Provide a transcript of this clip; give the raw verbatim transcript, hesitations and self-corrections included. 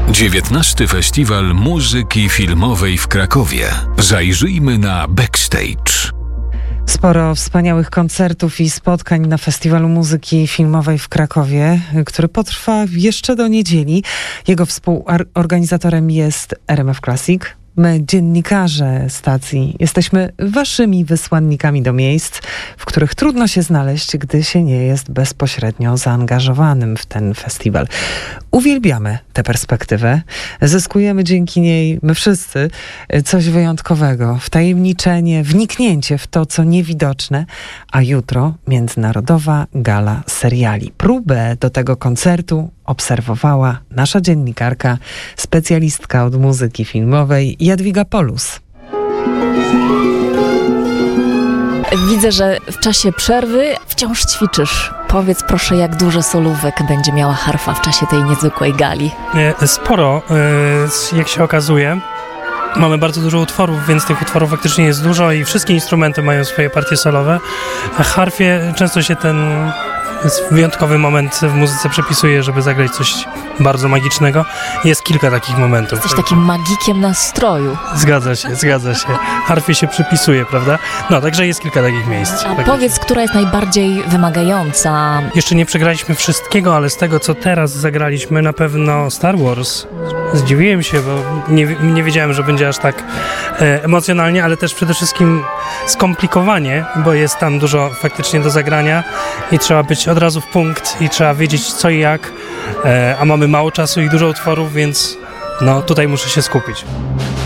dziewiętnasty Festiwal Muzyki Filmowej w Krakowie. Zajrzyjmy na backstage. Sporo wspaniałych koncertów i spotkań na Festiwalu Muzyki Filmowej w Krakowie, który potrwa jeszcze do niedzieli. Jego współorganizatorem jest R M F Classic. My, dziennikarze stacji, jesteśmy waszymi wysłannikami do miejsc, w których trudno się znaleźć, gdy się nie jest bezpośrednio zaangażowanym w ten festiwal. Uwielbiamy tę perspektywę. Zyskujemy dzięki niej, my wszyscy, coś wyjątkowego. Wtajemniczenie, wniknięcie w to, co niewidoczne. A jutro Międzynarodowa Gala Seriali. Próbę do tego koncertu obserwowała nasza dziennikarka, specjalistka od muzyki filmowej Jadwiga Polus. Widzę, że w czasie przerwy wciąż ćwiczysz. Powiedz proszę, jak dużo solówek będzie miała harfa w czasie tej niezwykłej gali? Sporo, jak się okazuje. Mamy bardzo dużo utworów, więc tych utworów faktycznie jest dużo i wszystkie instrumenty mają swoje partie solowe. A harfie często się ten wyjątkowy moment w muzyce przepisuje, żeby zagrać coś bardzo magicznego. Jest kilka takich momentów. Jesteś takim magikiem nastroju. Zgadza się, zgadza się. Harfie się przypisuje, prawda? No, także jest kilka takich miejsc. A powiedz, która jest najbardziej wymagająca? Jeszcze nie przegraliśmy wszystkiego, ale z tego, co teraz zagraliśmy, na pewno Star Wars. Zdziwiłem się, bo nie, nie wiedziałem, że będzie aż tak e, emocjonalnie, ale też przede wszystkim skomplikowanie, bo jest tam dużo faktycznie do zagrania i trzeba być od razu w punkt i trzeba wiedzieć co i jak, e, a mamy mało czasu i dużo utworów, więc no tutaj muszę się skupić.